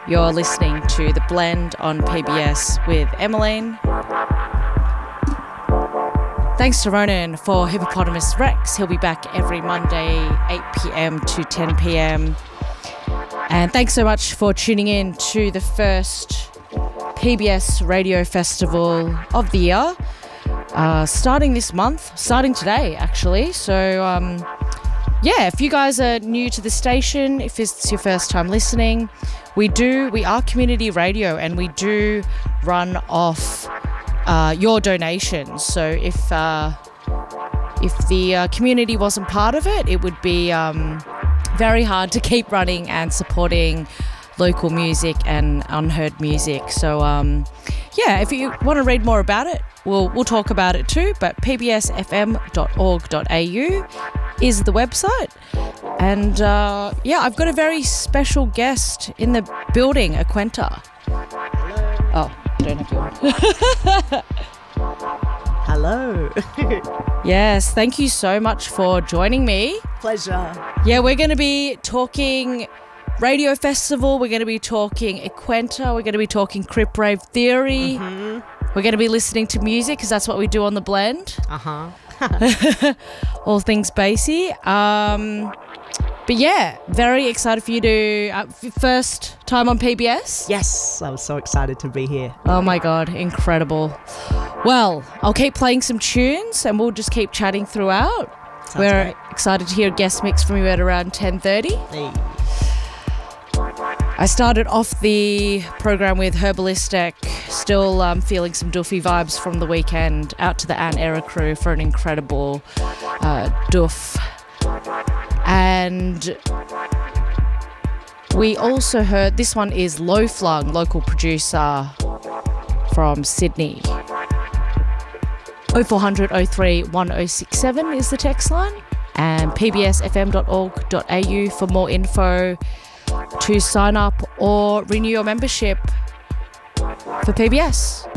You're listening to The Blend on PBS with Emmeline. Thanks to Ronan for Hippopotamus Rex. He'll be back every Monday, 8 p.m. to 10 p.m. And thanks so much for tuning in to the first PBS Radio Festival of the year. Starting this month, starting today actually. So if you guys are new to the station, if it's your first time listening, we are community radio and we do run off your donations. So if the community wasn't part of it, it would be very hard to keep running and supporting local music and unheard music. So if you want to read more about it, we'll talk about it too, but pbsfm.org.au is the website. And I've got a very special guest in the building, Aquenta. Oh, I don't have your Hello. Yes, thank you so much for joining me. Pleasure. Yeah, we're going to be talking Radio Festival, we're going to be talking Aquenta, we're going to be talking Crip Rave Theory. Mm-hmm. We're going to be listening to music because that's what we do on The Blend. All things bassy. But yeah, very excited for you to first time on PBS. Yes, I was so excited to be here. Oh my God, incredible. Well, I'll keep playing some tunes and we'll just keep chatting throughout. We're great. Excited to hear a guest mix from you at around 10:30. Hey. I started off the program with Herbalistic, still feeling some doofy vibes from the weekend, out to the Ant Era crew for an incredible doof. And we also heard, this one is Low Flung, local producer from Sydney. 0400 03 1067 is the text line, and pbsfm.org.au for more info to sign up or renew your membership for PBS.